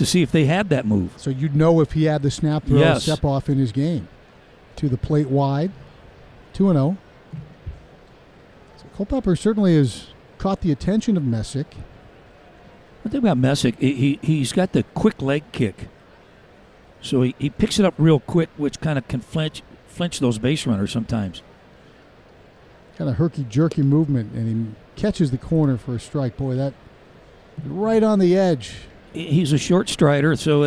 to see if they had that move. So you'd know if he had the snap throw Yes. step off in his game. To the plate wide, 2-0. So Culpepper certainly has caught the attention of Messick. One thing about Messick, he's got the quick leg kick. So he picks it up real quick, which kind of can flinch those base runners sometimes. Kind of herky-jerky movement, and he catches the corner for a strike. Boy, that right on the edge. He's a short strider, so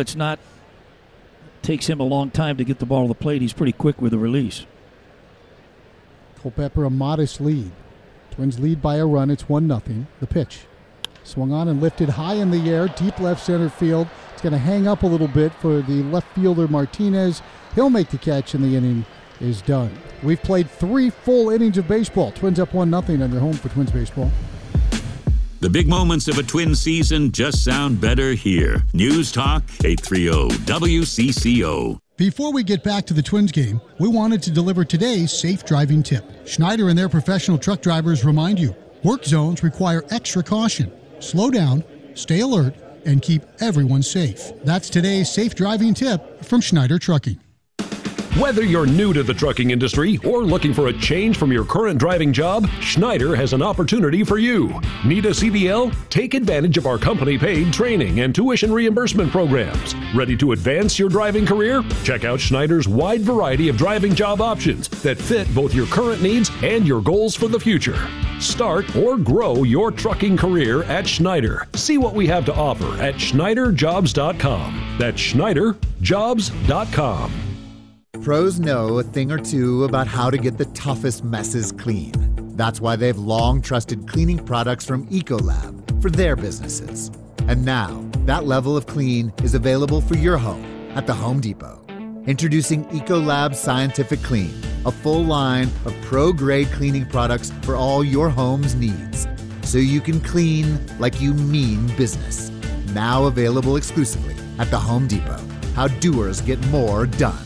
takes him a long time to get the ball to the plate. He's pretty quick with the release. Culpepper a modest lead. Twins lead by a run. It's 1-0. The pitch. Swung on and lifted high in the air, deep left center field. It's going to hang up a little bit for the left fielder Martinez. He'll make the catch, and the inning is done. We've played 3 full innings of baseball. Twins up 1-0 on your home for Twins baseball. The big moments of a Twins season just sound better here. News Talk 830 WCCO. Before we get back to the Twins game, we wanted to deliver today's safe driving tip. Schneider and their professional truck drivers remind you, work zones require extra caution. Slow down, stay alert, and keep everyone safe. That's today's safe driving tip from Schneider Trucking. Whether you're new to the trucking industry or looking for a change from your current driving job, Schneider has an opportunity for you. Need a CDL? Take advantage of our company-paid training and tuition reimbursement programs. Ready to advance your driving career? Check out Schneider's wide variety of driving job options that fit both your current needs and your goals for the future. Start or grow your trucking career at Schneider. See what we have to offer at SchneiderJobs.com. That's SchneiderJobs.com. Pros know a thing or two about how to get the toughest messes clean. That's why they've long trusted cleaning products from Ecolab for their businesses. And now, that level of clean is available for your home at the Home Depot. Introducing Ecolab Scientific Clean, a full line of pro-grade cleaning products for all your home's needs. So you can clean like you mean business. Now available exclusively at the Home Depot. How doers get more done.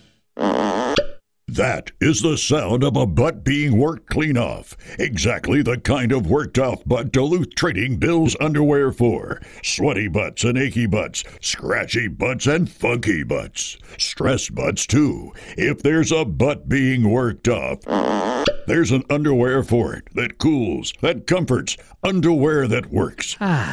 That is the sound of a butt being worked clean off. Exactly the kind of worked off butt Duluth Trading builds underwear for. Sweaty butts and achy butts, scratchy butts and funky butts. Stressed butts too. If there's a butt being worked off, there's an underwear for it that cools, that comforts, underwear that works.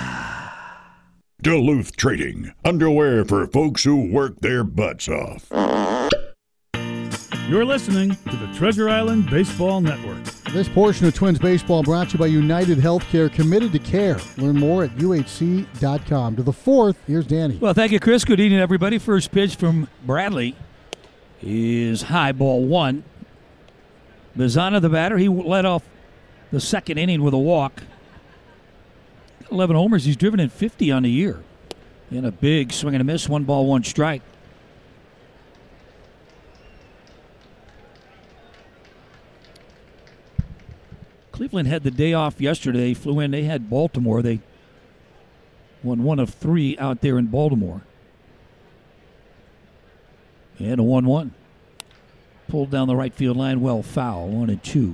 Duluth Trading, underwear for folks who work their butts off. You're listening to the Treasure Island Baseball Network. This portion of Twins Baseball brought to you by United Healthcare, committed to care. Learn more at UHC.com. To the fourth, here's Danny. Well, thank you, Chris. Good evening, everybody. First pitch from Bradley is high, ball 1. Bizana, the batter, he led off the second inning with a walk. 11 homers. He's driven in 50 on the year. And a big swing and a miss, 1 ball, 1 strike. Cleveland had the day off yesterday, flew in. They had Baltimore. They won 1 of 3 out there in Baltimore. And a 1-1. Pulled down the right field line, well foul, 1-2.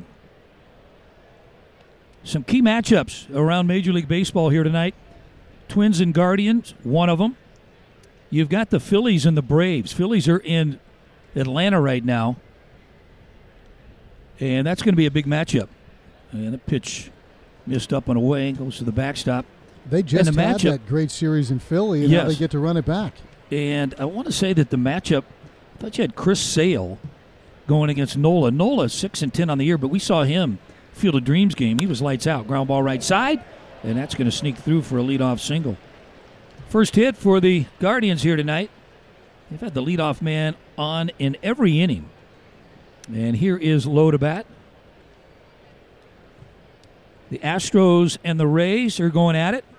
Some key matchups around Major League Baseball here tonight. Twins and Guardians, one of them. You've got the Phillies and the Braves. Phillies are in Atlanta right now. And that's going to be a big matchup. And the pitch missed up and away, goes to the backstop. They just and the had matchup, that great series in Philly, and yes, now they get to run it back. And I want to say that the matchup, I thought you had Chris Sale going against Nola. Nola 6-10 on the year, but we saw him Field of Dreams game. He was lights out. Ground ball right side, and that's going to sneak through for a leadoff single. First hit for the Guardians here tonight. They've had the leadoff man on in every inning. And here is low to bat. The Astros and the Rays are going at it.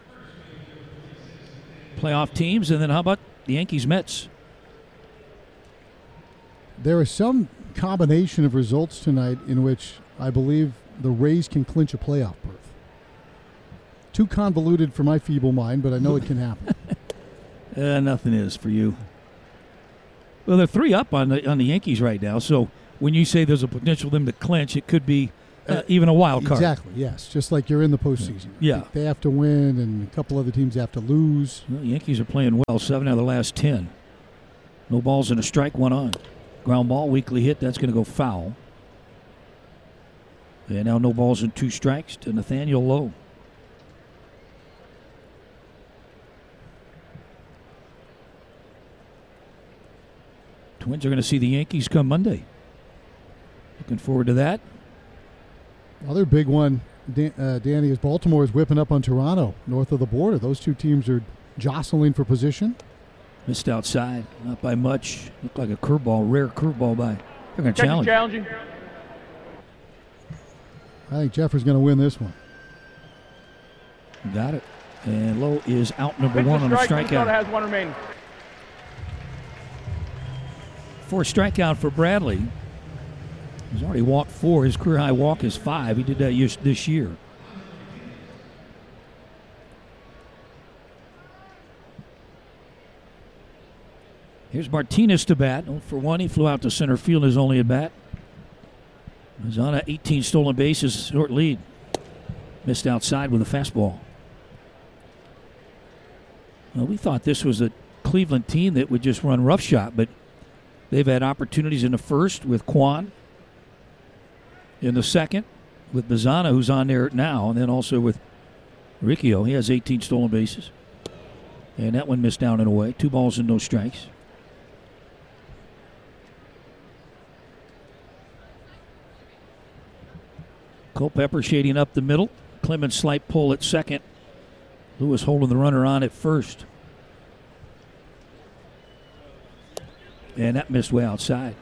Playoff teams, and then how about the Yankees-Mets? There is some combination of results tonight in which I believe the Rays can clinch a playoff berth. Too convoluted for my feeble mind, but I know it can happen. Nothing is for you. Well, they're 3 up on the Yankees right now, so when you say there's a potential for them to clinch, it could be even a wild card. Exactly, yes. Just like you're in the postseason. Yeah. They have to win, and a couple other teams have to lose. Well, the Yankees are playing well, 7 out of the last 10. No balls and a strike, 1 on. Ground ball, weakly hit, that's going to go foul. And now no balls and 2 strikes to Nathaniel Lowe. Twins are going to see the Yankees come Monday. Looking forward to that. Other big one, Danny, is Baltimore is whipping up on Toronto north of the border. Those two teams are jostling for position. Missed outside, not by much. Looked like a curveball, rare curveball by. They're going to challenge. I think Jeffers going to win this one. Got it. And Lowe is out number 1 on a strikeout. Minnesota has 1 remaining. 4 strikeout for Bradley. He's already walked 4. His career high walk is 5. He did that this year. Here's Martinez to bat. 0 for 1. He flew out to center field his only at bat. Mazana, 18 stolen bases, short lead. Missed outside with a fastball. Well, we thought this was a Cleveland team that would just run roughshod, but they've had opportunities in the first with Kwan. In the second with Mazana, who's on there now, and then also with Riccio. He has 18 stolen bases. And that one missed down and away. 2 balls and no strikes. Culpepper shading up the middle. Clemens slight pull at second. Lewis holding the runner on at first. And that missed way outside.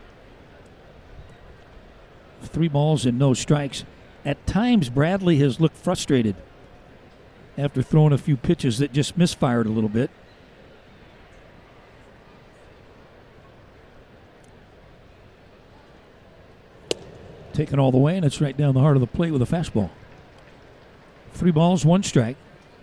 3 balls and no strikes. At times, Bradley has looked frustrated after throwing a few pitches that just misfired a little bit. Taken all the way, and it's right down the heart of the plate with a fastball. 3 balls, 1 strike.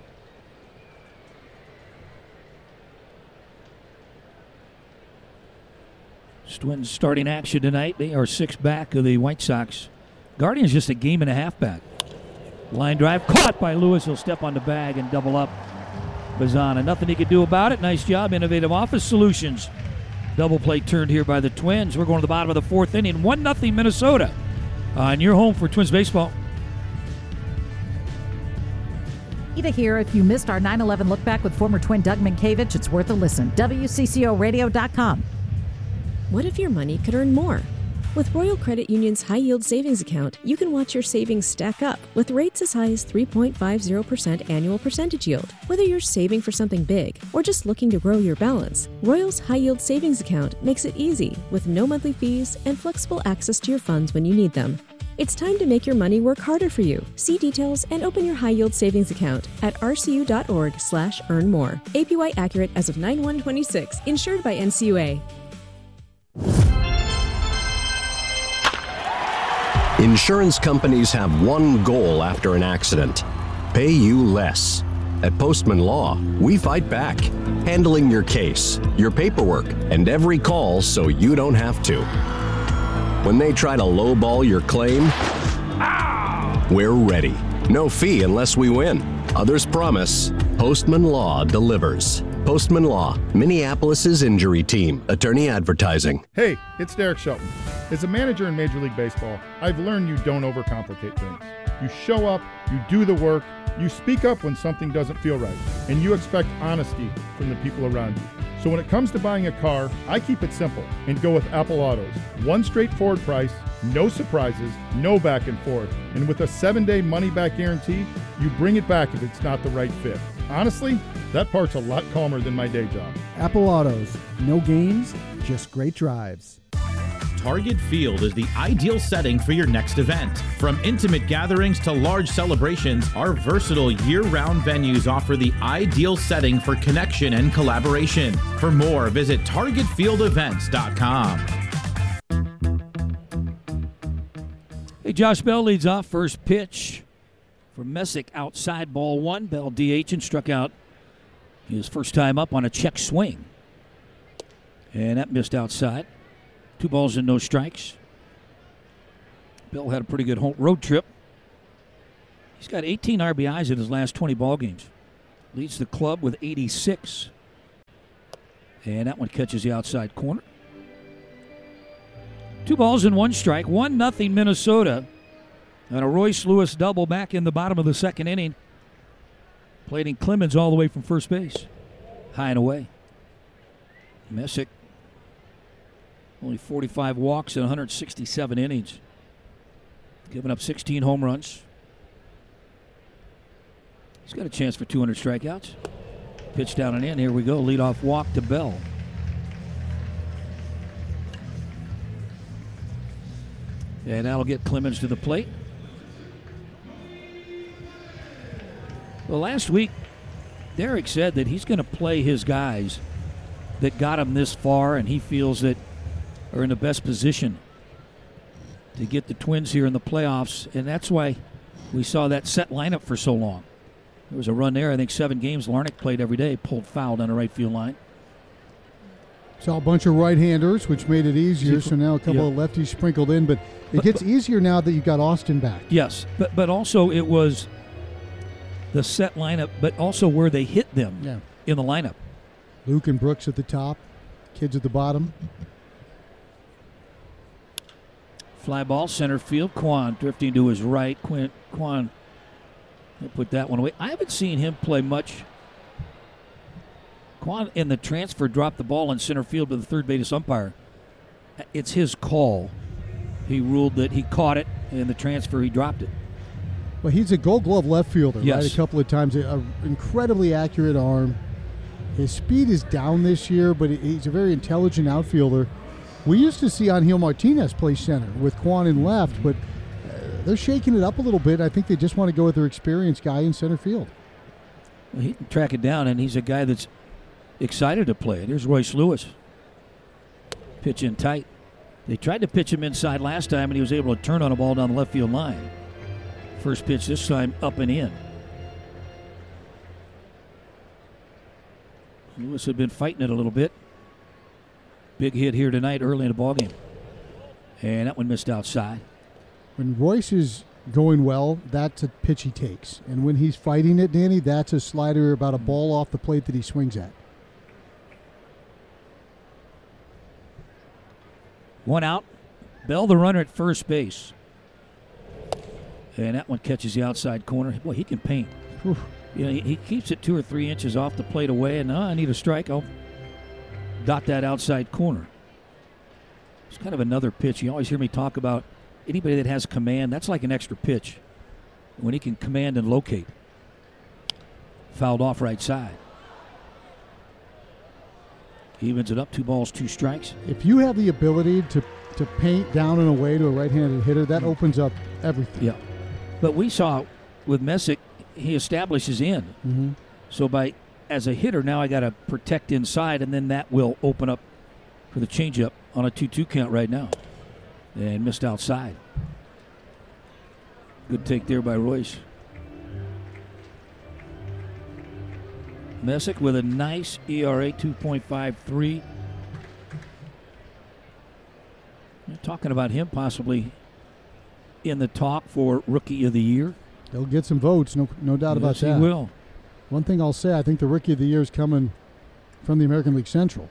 Twins starting action tonight. They are 6 back of the White Sox. Guardians just a game and a half back. Line drive caught by Lewis. He'll step on the bag and double up Bazana. Nothing he could do about it. Nice job, Innovative Office Solutions. Double play turned here by the Twins. We're going to the bottom of the 4th inning. 1-0 Minnesota. And you're home for Twins baseball. Eva here. If you missed our 9/11 look back with former Twin Doug Minkiewicz, it's worth a listen. WCCOradio.com. What if your money could earn more? With Royal Credit Union's high-yield savings account, you can watch your savings stack up with rates as high as 3.50% annual percentage yield. Whether you're saving for something big or just looking to grow your balance, Royal's high-yield savings account makes it easy with no monthly fees and flexible access to your funds when you need them. It's time to make your money work harder for you. See details and open your high-yield savings account at rcu.org/earnmore. APY accurate as of 9/1/26. Insured by NCUA. Insurance companies have one goal after an accident: pay you less. At Postman Law, we fight back, handling your case, your paperwork, and every call so you don't have to. When they try to lowball your claim, we're ready. No fee unless we win. Others promise. Postman Law delivers. Postman Law, Minneapolis's injury team. Attorney advertising. Hey, it's Derek Shelton. As a manager in Major League Baseball, I've learned you don't overcomplicate things. You show up, you do the work, you speak up when something doesn't feel right, and you expect honesty from the people around you. So when it comes to buying a car, I keep it simple and go with Apple Autos. One straightforward price, no surprises, no back and forth, and with a 7-day money-back guarantee, you bring it back if it's not the right fit. Honestly, that part's a lot calmer than my day job. Apple Autos. No games, just great drives. Target Field is the ideal setting for your next event. From intimate gatherings to large celebrations, our versatile year-round venues offer the ideal setting for connection and collaboration. For more, visit targetfieldevents.com. Hey, Josh Bell leads off. First pitch for Messick outside, ball 1. Bell DH and struck out his first time up on a check swing. And that missed outside. 2 balls and no strikes. Bill had a pretty good road trip. He's got 18 RBIs in his last 20 ball games. Leads the club with 86. And that one catches the outside corner. 2 balls and 1 strike. 1-0 Minnesota. And a Royce Lewis double back in the bottom of the second inning. Plating Clemens all the way from first base. High and away. Messick. Only 45 walks in 167 innings. Giving up 16 home runs. He's got a chance for 200 strikeouts. Pitch down and in. Here we go. Leadoff walk to Bell. And that'll get Clemens to the plate. Well, last week, Derek said that he's going to play his guys that got him this far, and he feels that are in the best position to get the Twins here in the playoffs, and that's why we saw that set lineup for so long. There was a run there. I think 7 games Larnach played every day, pulled foul down the right field line. Saw a bunch of right-handers, which made it easier, so now a couple of lefties sprinkled in, but it gets easier now that you've got Austin back. Yes, but also it was the set lineup, but also where they hit them in the lineup. Luke and Brooks at the top, kids at the bottom. Fly ball, center field. Kwan drifting to his right. Kwan put that one away. I haven't seen him play much. Kwan in the transfer dropped the ball in center field to the third base umpire. It's his call. He ruled that he caught it, and the transfer he dropped it. Well, he's a Gold Glove left fielder, yes, right? A couple of times. An incredibly accurate arm. His speed is down this year, but he's a very intelligent outfielder. We used to see Angel Martinez play center with Kwan in left, but they're shaking it up a little bit. I think they just want to go with their experienced guy in center field. Well, he can track it down, and he's a guy that's excited to play it. Here's Royce Lewis. Pitch in tight. They tried to pitch him inside last time, and he was able to turn on a ball down the left field line. First pitch this time up and in. Lewis had been fighting it a little bit. Big hit here tonight early in the ballgame. And that one missed outside. When Royce is going well, that's a pitch he takes. And when he's fighting it, Danny, that's a slider about a ball off the plate that he swings at. 1 out. Bell the runner at first base. And that one catches the outside corner. Boy, he can paint. Whew. You know, he keeps it 2 or 3 inches off the plate away, and I need a strike. I'll dot that outside corner. It's kind of another pitch. You always hear me talk about anybody that has command. That's like an extra pitch when he can command and locate. Fouled off right side. Evens it up, 2 balls, 2 strikes. If you have the ability to paint down and away to a right-handed hitter, that opens up everything. Yeah. But we saw with Messick, he establishes in. Mm-hmm. So as a hitter, now I got to protect inside, and then that will open up for the changeup on a 2-2 count right now. And missed outside. Good take there by Royce. Messick with a nice ERA, 2.53. You're talking about him possibly in the talk for Rookie of the Year. He'll get some votes, no doubt about that. Yes, he will. One thing I'll say, I think the Rookie of the Year is coming from the American League Central.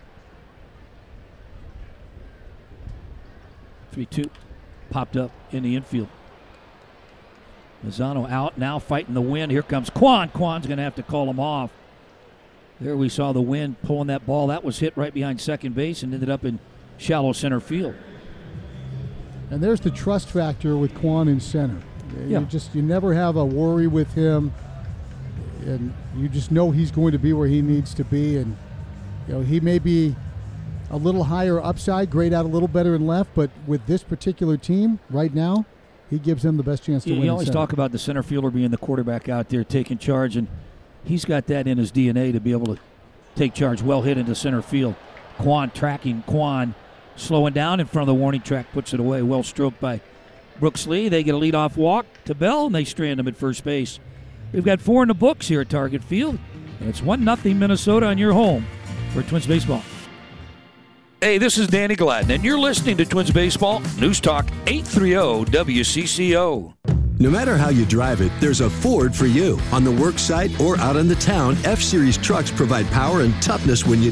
3-2. Popped up in the infield. Mazzano out, now fighting the wind. Here comes Kwan. Kwan's going to have to call him off. There we saw the wind pulling that ball. That was hit right behind second base and ended up in shallow center field. And there's the trust factor with Kwan in center. Yeah. You never have a worry with him, and you just know he's going to be where he needs to be. And he may be a little higher upside, grade out a little better in left, but with this particular team right now, he gives them the best chance to win. You always talk about the center fielder being the quarterback out there taking charge, and he's got that in his DNA to be able to take charge. Well hit into center field. Kwan tracking. Kwan slowing down in front of the warning track, puts it away. Well stroked by Brooks Lee. They get a leadoff walk to Bell, and they strand him at first base. We've got 4 in the books here at Target Field, and it's 1-0 Minnesota on your home for Twins baseball. Hey, this is Danny Gladden, and you're listening to Twins Baseball News Talk 830 WCCO. No matter how you drive it, there's a Ford for you. On the work site or out on the town, F-Series trucks provide power and toughness when you